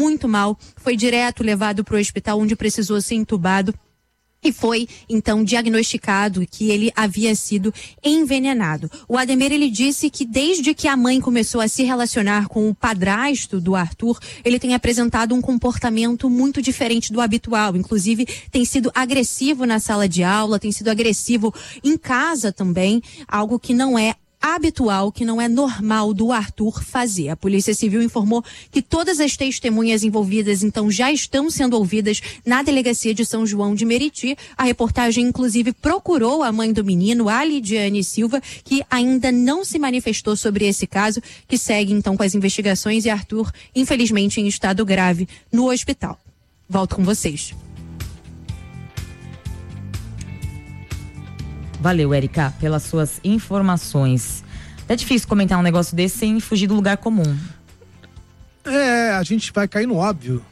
muito mal, foi direto levado para o hospital onde precisou ser entubado. E foi, então, diagnosticado que ele havia sido envenenado. O Ademir, ele disse que desde que a mãe começou a se relacionar com o padrasto do Arthur, ele tem apresentado um comportamento muito diferente do habitual. Inclusive, tem sido agressivo na sala de aula, tem sido agressivo em casa também, algo que não é habitual, que não é normal do Arthur fazer. A Polícia Civil informou que todas as testemunhas envolvidas, então, já estão sendo ouvidas na Delegacia de São João de Meriti. A reportagem, inclusive, procurou a mãe do menino, a Lidiane Silva, que ainda não se manifestou sobre esse caso, que segue, então, com as investigações, e Arthur, infelizmente, em estado grave no hospital. Volto com vocês. Valeu, Érica, pelas suas informações. É difícil comentar um negócio desse sem fugir do lugar comum. A gente vai cair no óbvio.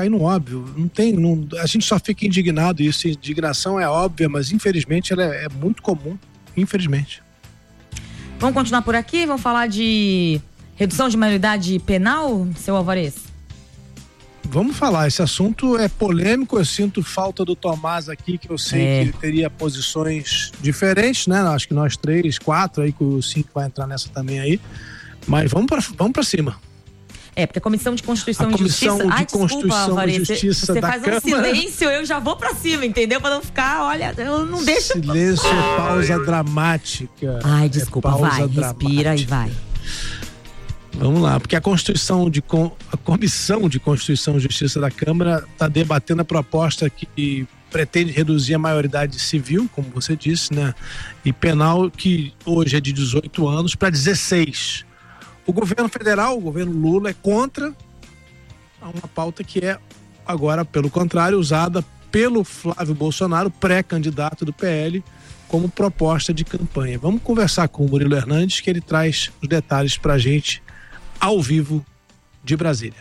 A gente só fica indignado, e isso, indignação é óbvia, mas infelizmente ela é muito comum, infelizmente. Vamos continuar por aqui, vamos falar de redução de maioridade penal, seu Alvarez? Vamos falar, esse assunto é polêmico, eu sinto falta do Tomás aqui, que eu sei que ele teria posições diferentes, né? Acho que nós 3, 4, aí que o 5 vai entrar nessa também aí, mas vamos pra cima. Porque a Comissão de Constituição e Justiça... Constituição e Justiça você da faz Câmara... um silêncio, eu já vou pra cima, entendeu? Pra não ficar, olha, eu não deixo... Silêncio é pausa dramática. Ai, desculpa, vai, respira e vai. Vamos lá, porque a Comissão de Constituição e Justiça da Câmara está debatendo a proposta que pretende reduzir a maioridade civil, como você disse, né? E penal, que hoje é de 18 anos, para 16. O governo federal, o governo Lula, é contra uma pauta que é, agora, pelo contrário, usada pelo Flávio Bolsonaro, pré-candidato do PL, como proposta de campanha. Vamos conversar com o Murilo Hernandes, que ele traz os detalhes para a gente ao vivo de Brasília.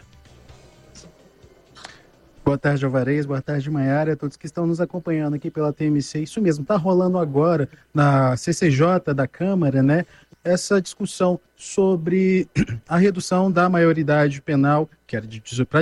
Boa tarde, Alvarez, boa tarde, Maiara, a todos que estão nos acompanhando aqui pela TMC. Isso mesmo, está rolando agora na CCJ da Câmara, né, essa discussão sobre a redução da maioridade penal, que era de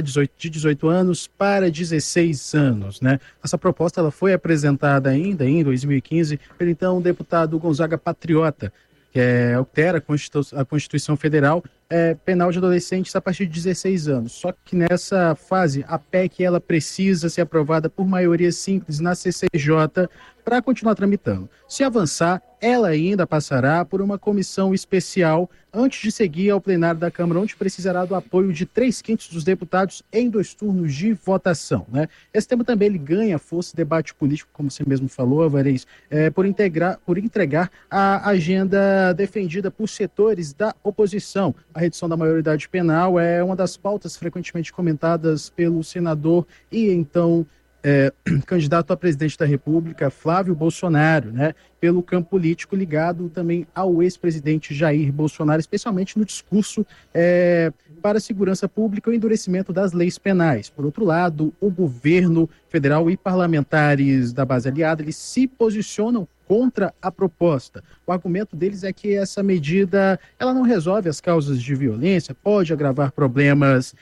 18 anos para 16 anos, né? Essa proposta ela foi apresentada ainda em 2015 pelo então deputado Gonzaga Patriota, que altera a Constituição Federal, penal de adolescentes a partir de 16 anos. Só que nessa fase, a PEC ela precisa ser aprovada por maioria simples na CCJ para continuar tramitando. Se avançar, ela ainda passará por uma comissão especial antes de seguir ao plenário da Câmara, onde precisará do apoio de 3/5 dos deputados em 2 turnos de votação, né? Esse tema também ele ganha força e debate político, como você mesmo falou, Alvarez, por entregar a agenda defendida por setores da oposição. A redução da maioridade penal é uma das pautas frequentemente comentadas pelo senador e então candidato a presidente da República, Flávio Bolsonaro, né? Pelo campo político ligado também ao ex-presidente Jair Bolsonaro, especialmente no discurso para a segurança pública e o endurecimento das leis penais. Por outro lado, o governo federal e parlamentares da base aliada, eles se posicionam contra a proposta. O argumento deles é que essa medida ela não resolve as causas de violência, pode agravar problemas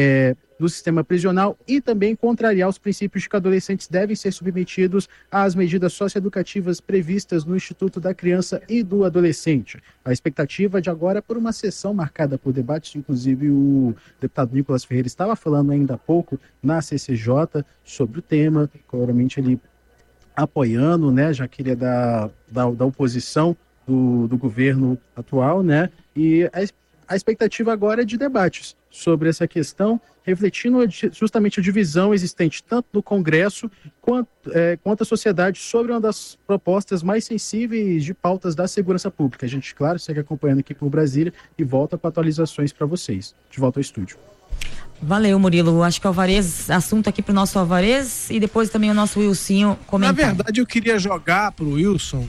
do sistema prisional e também contrariar os princípios de que adolescentes devem ser submetidos às medidas socioeducativas previstas no Instituto da Criança e do Adolescente. A expectativa de agora é por uma sessão marcada por debates, inclusive o deputado Nicolas Ferreira estava falando ainda há pouco na CCJ sobre o tema, claramente ele apoiando, né, já que ele é da oposição do governo atual, né, e a expectativa agora é de debates sobre essa questão, refletindo justamente a divisão existente tanto no Congresso quanto a sociedade sobre uma das propostas mais sensíveis de pautas da segurança pública. A gente, claro, segue acompanhando aqui por Brasília e volta com atualizações para vocês. De volta ao estúdio. Valeu, Murilo. Acho que o Alvarez, assunto aqui pro nosso Alvarez e depois também o nosso Wilsinho comentar. Na verdade, eu queria jogar pro Wilson.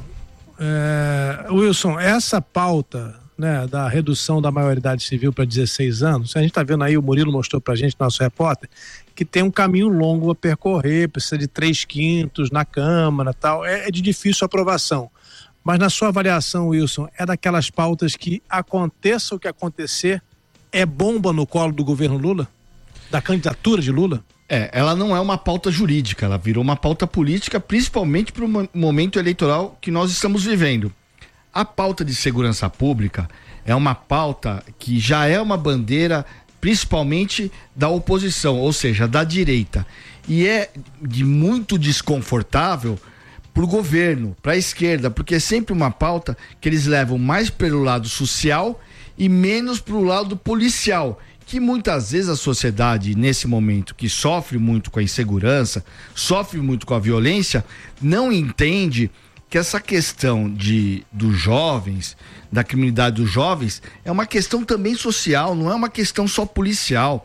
Wilson, essa pauta, né, da redução da maioridade civil para 16 anos, a gente está vendo aí, o Murilo mostrou pra gente, nosso repórter, que tem um caminho longo a percorrer, precisa de 3/5 na Câmara, tal, é de difícil aprovação. Mas na sua avaliação, Wilson, é daquelas pautas que aconteça o que acontecer, é bomba no colo do governo Lula? Da candidatura de Lula? Ela não é uma pauta jurídica, ela virou uma pauta política, principalmente para o momento eleitoral que nós estamos vivendo. A pauta de segurança pública é uma pauta que já é uma bandeira, principalmente da oposição, ou seja, da direita. E é de muito desconfortável para o governo, para a esquerda, porque é sempre uma pauta que eles levam mais pelo lado social e menos para o lado policial, que muitas vezes a sociedade, nesse momento, que sofre muito com a insegurança, sofre muito com a violência, não entende que essa questão dos jovens, da criminalidade dos jovens, é uma questão também social, não é uma questão só policial.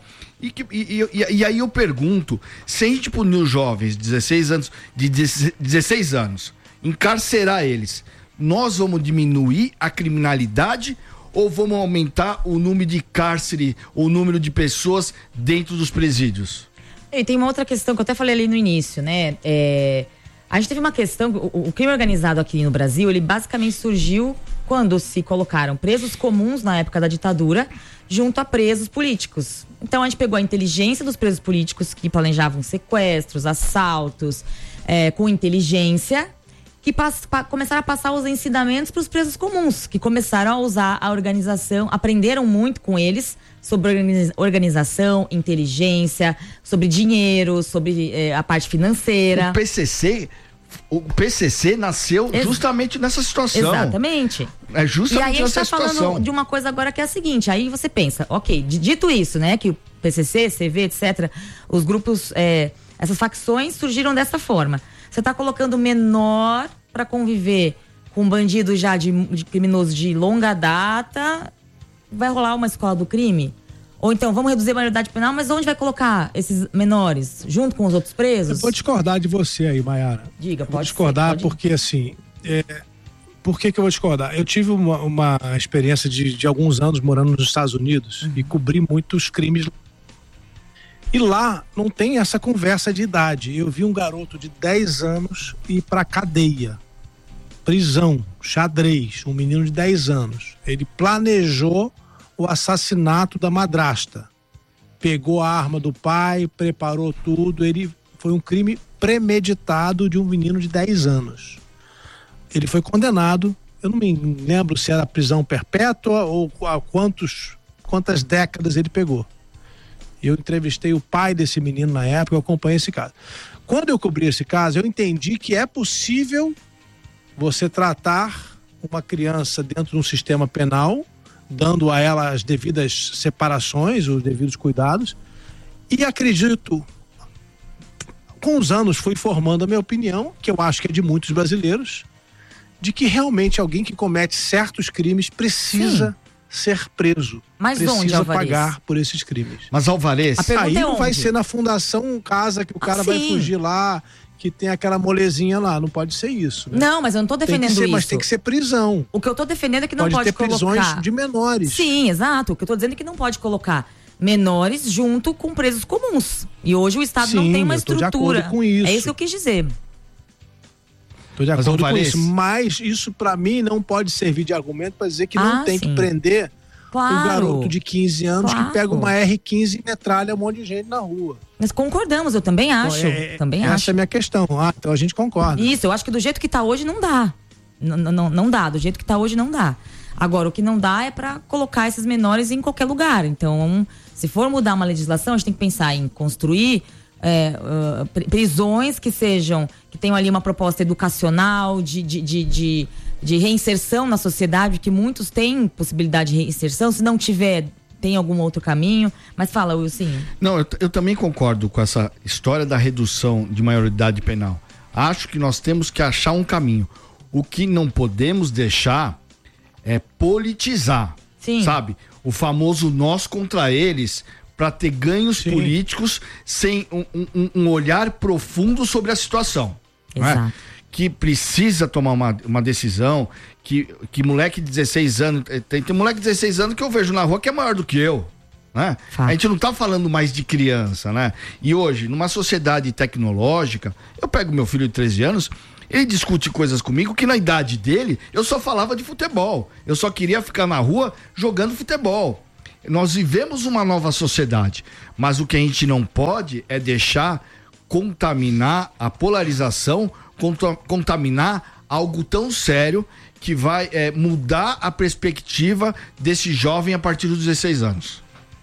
E aí eu pergunto, se a gente punir os jovens de 16 anos, encarcerar eles, nós vamos diminuir a criminalidade ou vamos aumentar o número de cárcere, o número de pessoas dentro dos presídios? E tem uma outra questão que eu até falei ali no início, né? A gente teve uma questão, o crime organizado aqui no Brasil, ele basicamente surgiu quando se colocaram presos comuns na época da ditadura junto a presos políticos. Então a gente pegou a inteligência dos presos políticos que planejavam sequestros, assaltos, com inteligência, que começaram a passar os ensinamentos para os presos comuns, que começaram a usar a organização, aprenderam muito com eles sobre organização, inteligência, sobre dinheiro, sobre a parte financeira. O PCC nasceu justamente nessa situação. Exatamente. É justamente nessa situação. E aí a gente tá falando de uma coisa agora que é a seguinte, aí você pensa, ok, dito isso, né, que o PCC, CV, etc., os grupos, essas facções surgiram dessa forma. Você tá colocando menor para conviver com um bandido já de criminoso de longa data, vai rolar uma escola do crime? Ou então, vamos reduzir a maioridade penal, mas onde vai colocar esses menores? Junto com os outros presos? Eu vou discordar de você aí, Mayara. Diga, pode vou discordar ser, pode... porque, assim... Por que eu vou discordar? Eu tive uma experiência de alguns anos morando nos Estados Unidos e cobri muitos crimes. E lá não tem essa conversa de idade. Eu vi um garoto de 10 anos ir pra cadeia. Prisão, xadrez, um menino de 10 anos. Ele planejou o assassinato da madrasta. Pegou a arma do pai, preparou tudo. Foi um crime premeditado de um menino de 10 anos. Ele foi condenado, eu não me lembro se era prisão perpétua ou a quantas décadas ele pegou. Eu entrevistei o pai desse menino na época, eu acompanhei esse caso. Quando eu cobri esse caso, eu entendi que é possível você tratar uma criança dentro de um sistema penal, dando a ela as devidas separações, os devidos cuidados, e acredito, com os anos fui formando a minha opinião, que eu acho que é de muitos brasileiros, de que realmente alguém que comete certos crimes precisa ser preso. Mas precisa onde, Alvarez? Pagar por esses crimes. Mas, Alvarez, aí não onde? vai ser na Fundação Casa que o cara vai fugir lá, que tem aquela molezinha lá. Não pode ser isso, né? Não, mas eu não tô defendendo isso. Mas tem que ser prisão. O que eu tô defendendo é que não pode ter colocar... prisões de menores. Sim, exato. O que eu tô dizendo é que não pode colocar menores junto com presos comuns. E hoje o Estado não tem uma estrutura. Tô de acordo com isso. É isso que eu quis dizer. Tô de acordo com isso. Mas isso pra mim não pode servir de argumento pra dizer que não tem que prender um garoto de 15 anos que pega uma R15 e metralha um monte de gente na rua. Mas concordamos, eu também acho. Essa é a minha questão. Então a gente concorda. Isso, eu acho que do jeito que tá hoje não dá. Não dá, do jeito que tá hoje não dá. Agora, o que não dá é pra colocar esses menores em qualquer lugar. Então, se for mudar uma legislação, a gente tem que pensar em construir prisões que tenham ali uma proposta educacional, de reinserção na sociedade, que muitos têm possibilidade de reinserção. Se não tiver, tem algum outro caminho. Mas fala, Wilson. Não, eu também concordo com essa história da redução de maioridade penal. Acho que nós temos que achar um caminho. O que não podemos deixar é politizar, sabe? O famoso nós contra eles, para ter ganhos políticos sem um olhar profundo sobre a situação. Exato. Não é? Que precisa tomar uma decisão, que moleque de 16 anos, tem moleque de 16 anos que eu vejo na rua que é maior do que eu, né? A gente não tá falando mais de criança, né? E hoje, numa sociedade tecnológica, eu pego meu filho de 13 anos, ele discute coisas comigo que na idade dele, eu só falava de futebol, eu só queria ficar na rua jogando futebol. Nós vivemos uma nova sociedade, mas o que a gente não pode é deixar contaminar a polarização, contaminar algo tão sério que vai mudar a perspectiva desse jovem a partir dos 16 anos.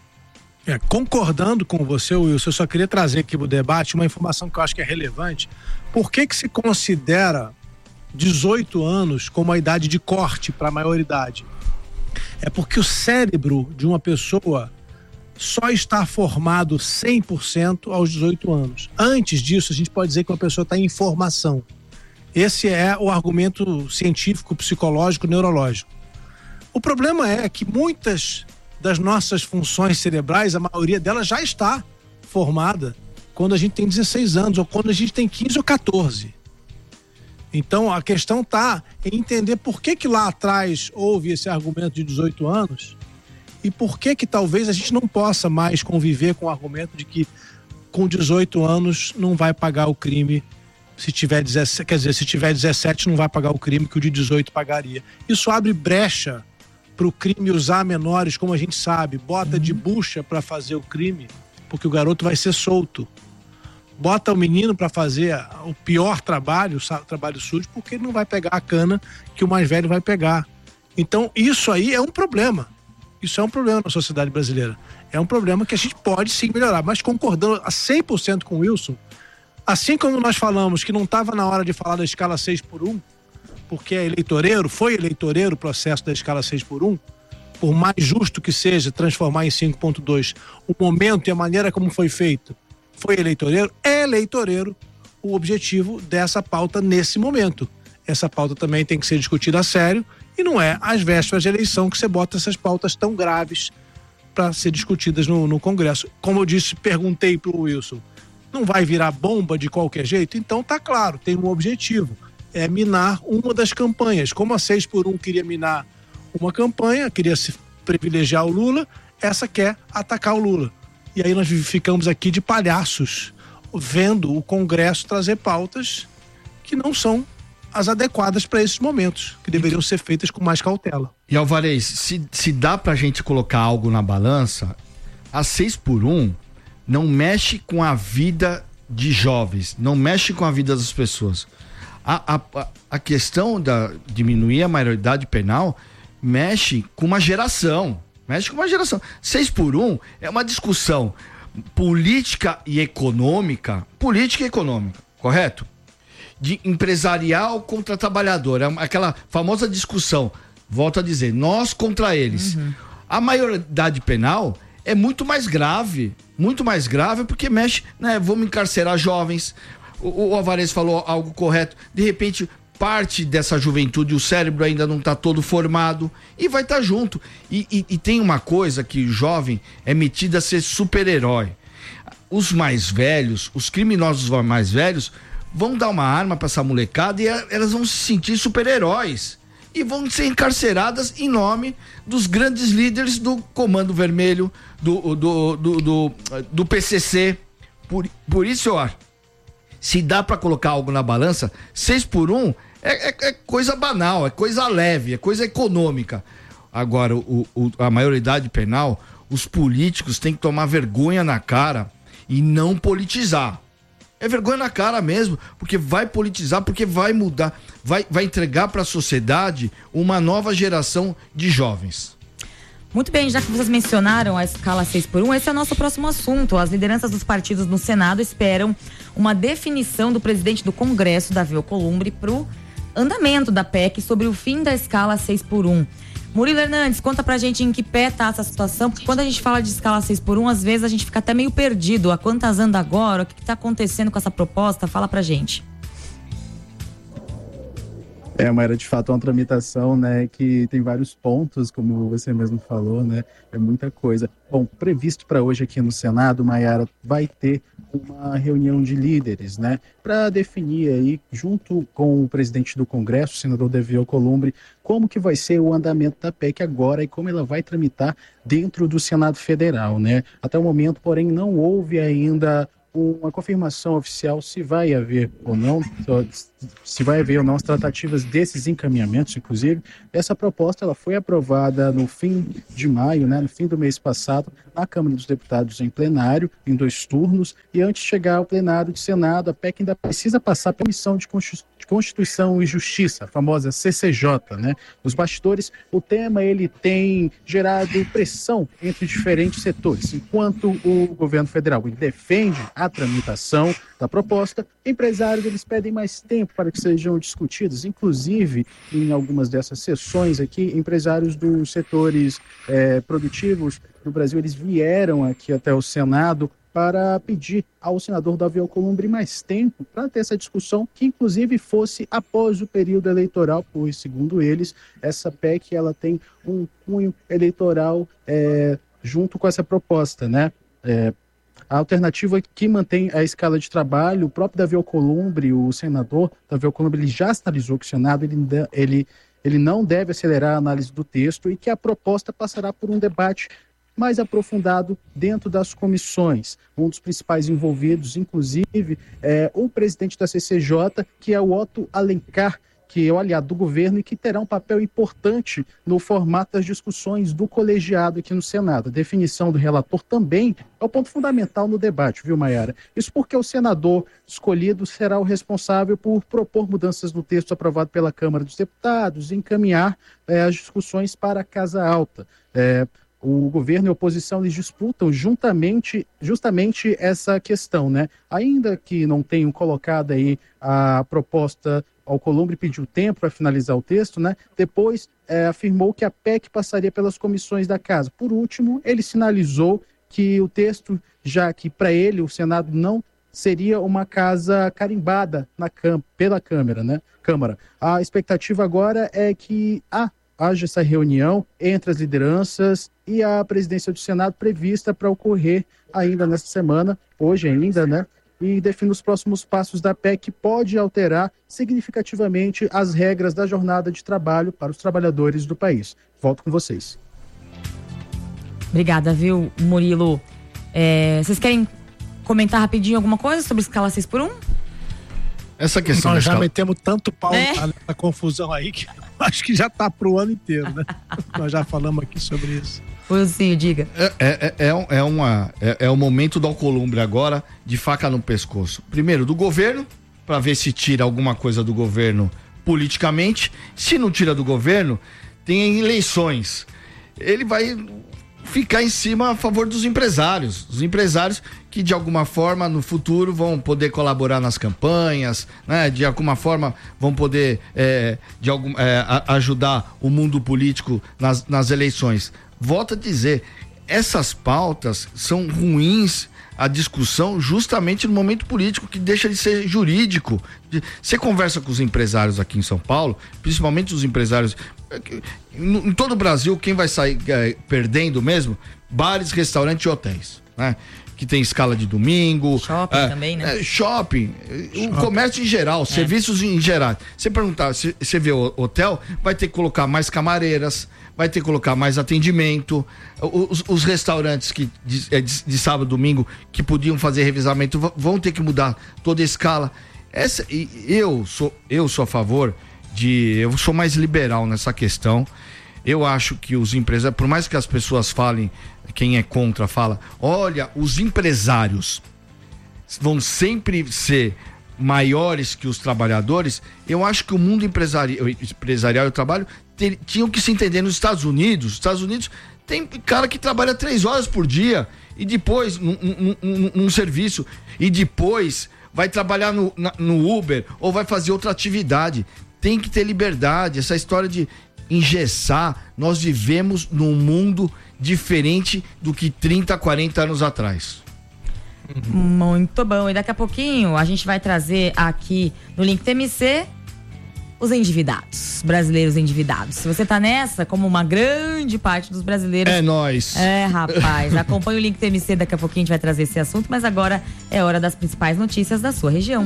Concordando com você, Wilson, eu só queria trazer aqui para o debate uma informação que eu acho que é relevante. Por que se considera 18 anos como a idade de corte para a maioridade? É porque o cérebro de uma pessoa só está formado 100% aos 18 anos. Antes disso, a gente pode dizer que uma pessoa está em formação. Esse é o argumento científico, psicológico, neurológico. O problema é que muitas das nossas funções cerebrais, a maioria delas já está formada quando a gente tem 16 anos, ou quando a gente tem 15 ou 14. Então, a questão está em entender por que lá atrás houve esse argumento de 18 anos e por que talvez a gente não possa mais conviver com o argumento de que com 18 anos não vai pagar o crime, se tiver 17, quer dizer, se tiver 17 não vai pagar o crime que o de 18 pagaria. Isso abre brecha para o crime usar menores, como a gente sabe, bota de bucha para fazer o crime, porque o garoto vai ser solto. Bota o menino para fazer o pior trabalho, o trabalho sujo, porque ele não vai pegar a cana que o mais velho vai pegar. Então, isso aí é um problema. Isso é um problema na sociedade brasileira. É um problema que a gente pode sim melhorar, mas concordando a 100% com o Wilson, assim como nós falamos que não estava na hora de falar da escala 6x1, porque é eleitoreiro, foi eleitoreiro o processo da escala 6x1, por mais justo que seja transformar em 5.2, o momento e a maneira como foi feito foi eleitoreiro, é eleitoreiro o objetivo dessa pauta nesse momento. Essa pauta também tem que ser discutida a sério e não é às vésperas de eleição que você bota essas pautas tão graves para ser discutidas no Congresso. Como eu disse, perguntei para o Wilson, não vai virar bomba de qualquer jeito? Então tá claro, tem um objetivo. É minar uma das campanhas. Como a 6x1 queria minar uma campanha, queria se privilegiar o Lula, essa quer atacar o Lula. E aí nós ficamos aqui de palhaços, vendo o Congresso trazer pautas que não são as adequadas para esses momentos, que deveriam ser feitas com mais cautela. E Alvarez, se dá pra gente colocar algo na balança, a 6x1 não mexe com a vida de jovens, não mexe com a vida das pessoas. A questão da diminuir a maioridade penal mexe com uma geração. 6x1 é uma discussão política e econômica, correto? De empresarial contra trabalhador, é aquela famosa discussão, volto a dizer, nós contra eles. A maioridade penal é muito mais grave porque mexe, né, vamos encarcerar jovens. O Alvarez falou algo correto, de repente parte dessa juventude, o cérebro ainda não está todo formado e vai estar junto. E tem uma coisa que o jovem é metido a ser super-herói. Os mais velhos, os criminosos mais velhos, vão dar uma arma para essa molecada e elas vão se sentir super-heróis. E vão ser encarceradas em nome dos grandes líderes do Comando Vermelho, do PCC. Por isso, eu acho, se dá para colocar algo na balança, 6x1 é coisa banal, é coisa leve, é coisa econômica. Agora, a maioridade penal, os políticos têm que tomar vergonha na cara e não politizar. É vergonha na cara mesmo, porque vai politizar, porque vai mudar, vai entregar para a sociedade uma nova geração de jovens. Muito bem, já que vocês mencionaram a escala 6x1, esse é o nosso próximo assunto. As lideranças dos partidos no Senado esperam uma definição do presidente do Congresso, Davi Alcolumbre, para o andamento da PEC sobre o fim da escala 6x1. Murilo Hernandes, conta pra gente em que pé tá essa situação, porque quando a gente fala de escala 6x1, às vezes a gente fica até meio perdido. A quantas anda agora? O que tá acontecendo com essa proposta? Fala pra gente. Mayra, de fato é uma tramitação, né, que tem vários pontos, como você mesmo falou, né, é muita coisa. Bom, previsto para hoje aqui no Senado, Mayara, vai ter uma reunião de líderes, né, para definir aí, junto com o presidente do Congresso, o senador Davi Alcolumbre, como que vai ser o andamento da PEC agora e como ela vai tramitar dentro do Senado Federal, né. Até o momento, porém, não houve ainda uma confirmação oficial se vai haver ou não, as tratativas desses encaminhamentos, inclusive. Essa proposta ela foi aprovada no fim de maio, no fim do mês passado, na Câmara dos Deputados em plenário, em 2 turnos, e antes de chegar ao plenário de Senado, a PEC ainda precisa passar pela Comissão de Constituição e Justiça, a famosa CCJ, Nos bastidores, o tema ele tem gerado pressão entre diferentes setores. Enquanto o governo federal ele defende a tramitação da proposta, empresários eles pedem mais tempo para que sejam discutidos. Inclusive, em algumas dessas sessões aqui, empresários dos setores produtivos do Brasil, eles vieram aqui até o Senado para pedir ao senador Davi Alcolumbre mais tempo para ter essa discussão, que inclusive fosse após o período eleitoral, pois, segundo eles, essa PEC ela tem um cunho eleitoral junto com essa proposta, A alternativa que mantém a escala de trabalho, o próprio Davi Alcolumbre, o senador Davi Alcolumbre, ele já sinalizou que o Senado ele não deve acelerar a análise do texto e que a proposta passará por um debate mais aprofundado dentro das comissões. Um dos principais envolvidos, inclusive, é o presidente da CCJ, que é o Otto Alencar, que é o aliado do governo e que terá um papel importante no formato das discussões do colegiado aqui no Senado. A definição do relator também é o ponto fundamental no debate, viu, Maiara? Isso porque o senador escolhido será o responsável por propor mudanças no texto aprovado pela Câmara dos Deputados e encaminhar as discussões para a Casa Alta. O governo e a oposição eles disputam justamente essa questão, Ainda que não tenham colocado aí a proposta, Alcolumbre pediu tempo para finalizar o texto, Depois afirmou que a PEC passaria pelas comissões da casa. Por último, ele sinalizou que o texto, já que para ele o Senado não seria uma casa carimbada pela Câmara. A expectativa agora é que haja essa reunião entre as lideranças e a presidência do Senado prevista para ocorrer ainda nessa semana, hoje ainda, e define os próximos passos da PEC, que pode alterar significativamente as regras da jornada de trabalho para os trabalhadores do país. Volto com vocês. Obrigada, viu, Murilo? Vocês querem comentar rapidinho alguma coisa sobre escala 6x1? Essa questão nós já metemos tanto pau na confusão aí que acho que já tá pro ano inteiro, Nós já falamos aqui sobre isso. Sim, diga. É o momento do Alcolumbre agora de faca no pescoço. Primeiro do governo, para ver se tira alguma coisa do governo politicamente. Se não tira do governo, tem eleições. Ele vai ficar em cima a favor dos empresários. Os empresários que de alguma forma no futuro vão poder colaborar nas campanhas, de alguma forma vão poder ajudar o mundo político nas eleições. Volto a dizer, essas pautas são ruins a discussão justamente no momento político, que deixa de ser jurídico. Você conversa com os empresários aqui em São Paulo, principalmente os empresários em todo o Brasil, quem vai sair perdendo mesmo? Bares, restaurantes e hotéis, que tem escala de domingo. Shopping também, Shopping, o comércio em geral, serviços em geral. Você perguntar, você vê o hotel, vai ter que colocar mais camareiras, vai ter que colocar mais atendimento. Os restaurantes que de sábado, domingo, que podiam fazer revezamento, vão ter que mudar toda a escala. Eu sou a favor eu sou mais liberal nessa questão. Eu acho que os empresários, por mais que as pessoas falem, quem é contra fala, olha, os empresários vão sempre ser maiores que os trabalhadores. Eu acho que o mundo empresarial e o trabalho tinham que se entender nos Estados Unidos. Os Estados Unidos tem cara que trabalha 3 horas por dia e depois num serviço, e depois vai trabalhar no Uber ou vai fazer outra atividade. Tem que ter liberdade. Essa história de engessar, nós vivemos num mundo diferente do que 30, 40 anos atrás. Muito bom. E daqui a pouquinho a gente vai trazer aqui no Link TMC os endividados, brasileiros endividados. Se você tá nessa, como uma grande parte dos brasileiros. É nóis. Rapaz. Acompanha o Link TMC, daqui a pouquinho a gente vai trazer esse assunto, mas agora é hora das principais notícias da sua região.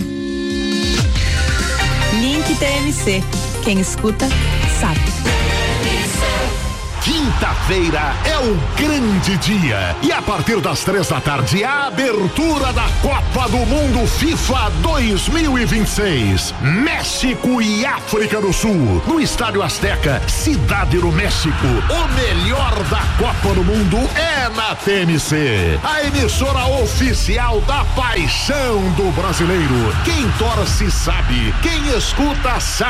Link TMC. Quem escuta, sabe. Quinta-feira é o grande dia. E a partir das 3 da tarde, a abertura da Copa Copa do Mundo FIFA 2026. México e África do Sul. No Estádio Azteca, Cidade do México. O melhor da Copa do Mundo é na TMC. A emissora oficial da paixão do brasileiro. Quem torce sabe. Quem escuta sabe.